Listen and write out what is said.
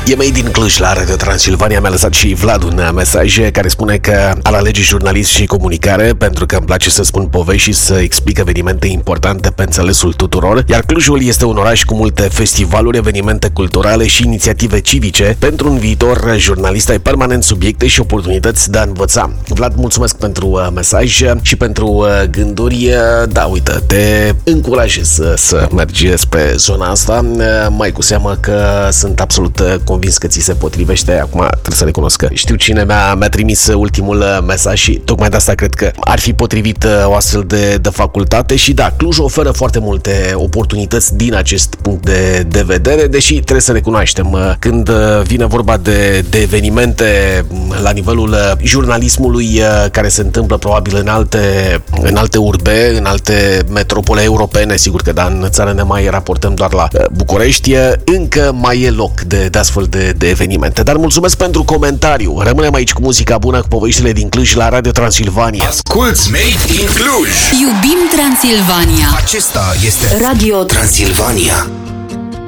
E Made din Cluj la Radio Transilvania. Mi-a lăsat și Vlad un mesaj care spune că ar alege jurnalist și comunicare pentru că îmi place să spun povești și să explic evenimente importante pe înțelesul tuturor, iar Clujul este un oraș cu multe festivaluri, evenimente culturale și inițiative civice. Pentru un viitor jurnalist ai permanent subiecte și oportunități de a învăța. Vlad, mulțumesc pentru mesaj și pentru gânduri. Da, uite, te încurajez să mergi spre zona asta, mai cu seamă că sunt absolut convins că ți se potrivește. Acum trebuie să recunosc că știu cine mi-a trimis ultimul mesaj și tocmai de asta cred că ar fi potrivit o astfel de facultate. Și da, Cluj oferă foarte multe oportunități din acest punct de vedere, deși trebuie să recunoaștem, când vine vorba de evenimente la nivelul jurnalismului care se întâmplă probabil în alte urbe, în alte metropole europene, sigur că da, în țară ne mai raportăm doar la București, încă mai e loc de astfel de evenimente. Dar mulțumesc pentru comentariu. Rămânem aici cu muzica bună, cu poveștile din Cluj la Radio Transilvania. Asculți Made in Cluj. Iubim Transilvania. Acesta este Radio Transilvania.